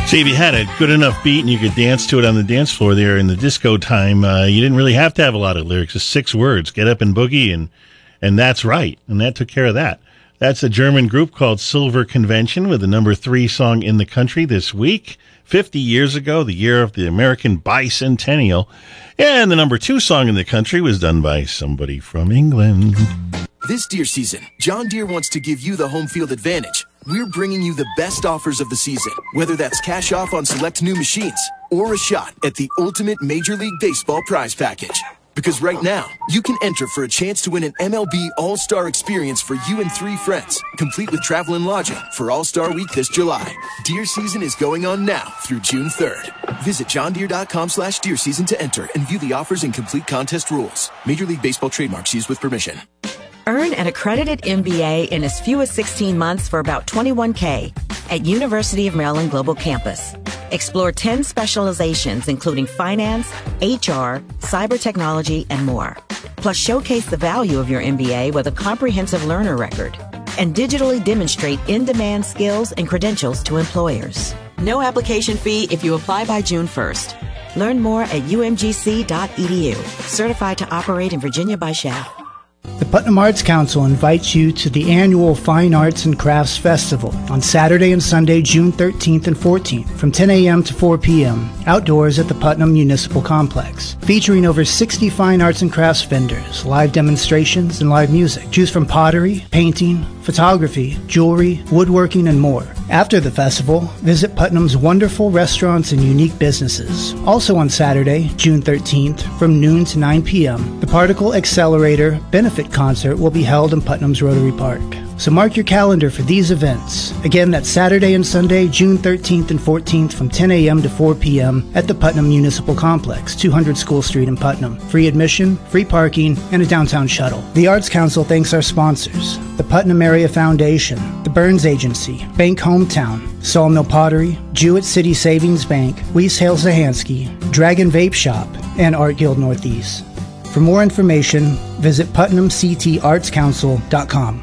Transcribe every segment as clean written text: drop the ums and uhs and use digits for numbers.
See, if you had a good enough beat and you could dance to it on the dance floor there in the disco time, you didn't really have to have a lot of lyrics. Just 6 words, get up and boogie, and that's right. And that took care of that. That's a German group called Silver Convention with the number 3 song in the country this week. 50 years ago, the year of the American bicentennial. And the number 2 song in the country was done by somebody from England. This Deere season, John Deere wants to give you the home field advantage. We're bringing you the best offers of the season, whether that's cash off on select new machines or a shot at the ultimate Major League Baseball prize package. Because right now, you can enter for a chance to win an MLB All-Star experience for you and 3 friends, complete with travel and lodging for All-Star Week this July. Deer season is going on now through June 3rd. Visit johndeere.com/deer season to enter and view the offers and complete contest rules. Major League Baseball trademarks used with permission. Earn an accredited MBA in as few as 16 months for about $21K at University of Maryland Global Campus. Explore 10 specializations, including finance, HR, cyber technology, and more. Plus, showcase the value of your MBA with a comprehensive learner record and digitally demonstrate in-demand skills and credentials to employers. No application fee if you apply by June 1st. Learn more at umgc.edu. Certified to operate in Virginia by SHAP. The Putnam Arts Council invites you to the annual Fine Arts and Crafts Festival on Saturday and Sunday, June 13th and 14th, from 10 a.m. to 4 p.m., outdoors at the Putnam Municipal Complex, featuring over 60 fine arts and crafts vendors, live demonstrations, and live music. Choose from pottery, painting, photography, jewelry, woodworking, and more. After the festival, visit Putnam's wonderful restaurants and unique businesses. Also on Saturday, June 13th, from noon to 9 p.m., the Particle Accelerator Benefit Concert will be held in Putnam's Rotary Park. So mark your calendar for these events. Again, that's Saturday and Sunday, June 13th and 14th from 10 a.m. to 4 p.m. at the Putnam Municipal Complex, 200 School Street in Putnam. Free admission, free parking, and a downtown shuttle. The Arts Council thanks our sponsors: the Putnam Area Foundation, the Burns Agency, Bank Hometown, Sawmill Pottery, Jewett City Savings Bank, Weiss Hale Zahansky, Dragon Vape Shop, and Art Guild Northeast. For more information, visit PutnamCTArtsCouncil.com.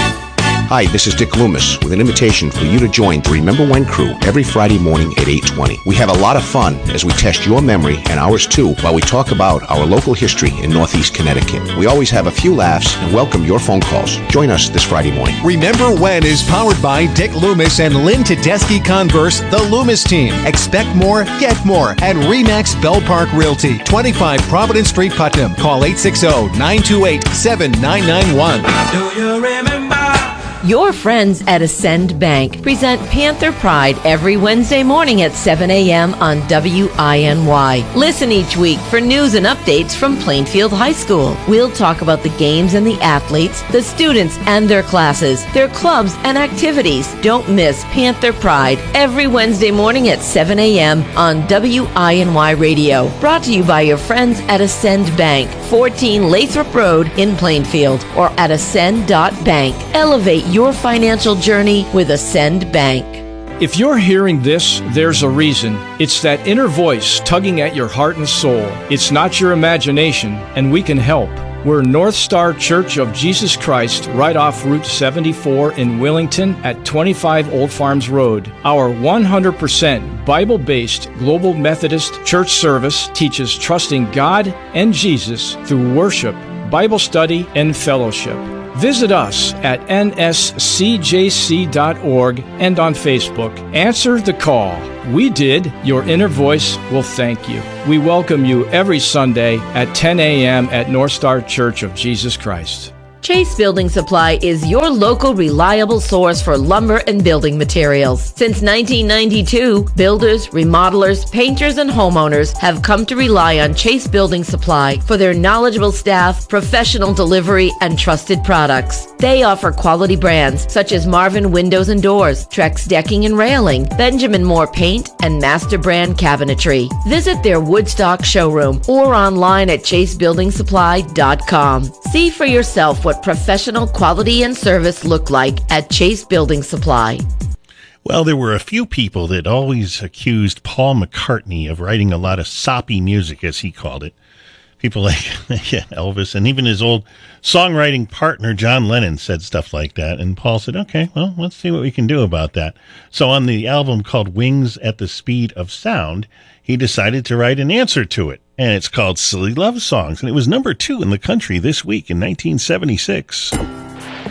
Hi, this is Dick Loomis with an invitation for you to join the Remember When crew every Friday morning at 8:20. We have a lot of fun as we test your memory and ours too while we talk about our local history in Northeast Connecticut. We always have a few laughs and welcome your phone calls. Join us this Friday morning. Remember When is powered by Dick Loomis and Lynn Tedeschi Converse, the Loomis team. Expect more, get more at RE/MAX Bell Park Realty, 25 Providence Street, Putnam. Call 860-928-7991. Do you remember? Your friends at Ascend Bank present Panther Pride every Wednesday morning at 7 a.m. on WINY. Listen each week for news and updates from Plainfield High School. We'll talk about the games and the athletes, the students and their classes, their clubs and activities. Don't miss Panther Pride every Wednesday morning at 7 a.m. on WINY Radio. Brought to you by your friends at Ascend Bank, 14 Lathrop Road in Plainfield, or at ascend.bank. Elevate your financial journey with Ascend Bank. If you're hearing this, there's a reason. It's that inner voice tugging at your heart and soul. It's not your imagination, and we can help. We're North Star Church of Jesus Christ, right off Route 74 in Willington at 25 Old Farms Road. Our 100% Bible-based Global Methodist Church service teaches trusting God and Jesus through worship, Bible study, and fellowship. Visit us at nscjc.org and on Facebook. Answer the call. We did. Your inner voice will thank you. We welcome you every Sunday at 10 a.m. at North Star Church of Jesus Christ. Chase Building Supply is your local reliable source for lumber and building materials. Since 1992, builders, remodelers, painters, and homeowners have come to rely on Chase Building Supply for their knowledgeable staff, professional delivery, and trusted products. They offer quality brands such as Marvin Windows and Doors, Trex Decking and Railing, Benjamin Moore Paint, and Master Brand Cabinetry. Visit their Woodstock showroom or online at chasebuildingsupply.com. See for yourself what professional quality and service look like at Chase Building Supply. Well, there were a few people that always accused Paul McCartney of writing a lot of soppy music, as he called it. people like Elvis, and even his old songwriting partner, John Lennon, said stuff like that. And Paul said, okay, well, let's see what we can do about that. So on the album called Wings at the Speed of Sound, he decided to write an answer to it. And it's called Silly Love Songs. And it was number 2 in the country this week in 1976.